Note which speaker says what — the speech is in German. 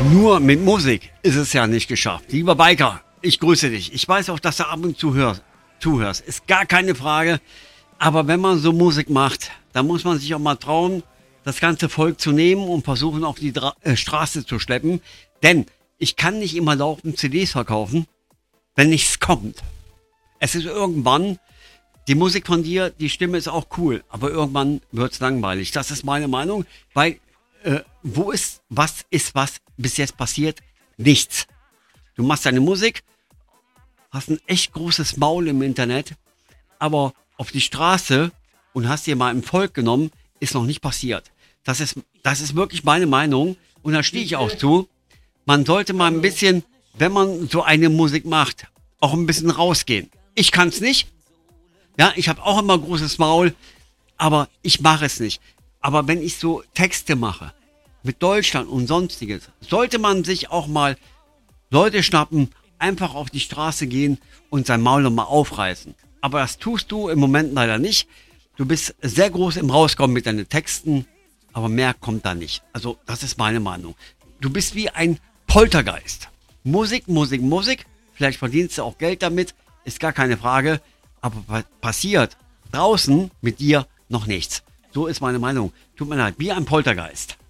Speaker 1: Nur mit Musik ist es ja nicht geschafft. Lieber Biker, ich grüße dich. Ich weiß auch, dass du ab und zu zuhörst. Ist gar keine Frage. Aber wenn man so Musik macht, dann muss man sich auch mal trauen, das ganze Volk zu nehmen und versuchen, auf die Straße zu schleppen. Denn ich kann nicht immer laufend CDs verkaufen, wenn nichts kommt. Es ist irgendwann, die Musik von dir, die Stimme ist auch cool, aber irgendwann wird es langweilig. Das ist meine Meinung, weil was bis jetzt passiert? Nichts. Du machst deine Musik, hast ein echt großes Maul im Internet, aber auf die Straße und hast dir mal im Volk genommen, ist noch nicht passiert. Das ist wirklich meine Meinung und da stehe ich auch zu. Man sollte mal ein bisschen, wenn man so eine Musik macht, auch ein bisschen rausgehen. Ich kann es nicht. Ja, ich habe auch immer großes Maul, aber ich mache es nicht. Aber wenn ich so Texte mache, mit Deutschland und sonstiges, sollte man sich auch mal Leute schnappen, einfach auf die Straße gehen und sein Maul nochmal aufreißen. Aber das tust du im Moment leider nicht. Du bist sehr groß im Rauskommen mit deinen Texten, aber mehr kommt da nicht. Also das ist meine Meinung. Du bist wie ein Poltergeist. Musik, Musik, Musik. Vielleicht verdienst du auch Geld damit, ist gar keine Frage. Aber passiert draußen mit dir noch nichts. So ist meine Meinung. Tut mir leid, wie ein Poltergeist.